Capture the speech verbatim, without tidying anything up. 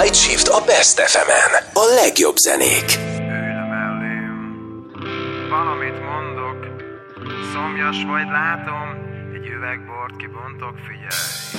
Night Shift a Best ef emen. A legjobb zenék. Ülj le mellém, valamit mondok. Szomjas vagy látom, egy üveg bort kibontok, figyelj.